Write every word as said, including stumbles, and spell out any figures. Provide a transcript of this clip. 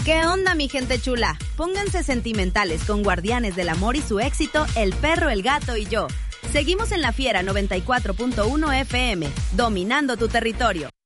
¿Qué onda, mi gente chula? Pónganse sentimentales con Guardianes del Amor y su éxito El Perro, el Gato y Yo. Seguimos en La Fiera noventa y cuatro punto uno F M, dominando tu territorio.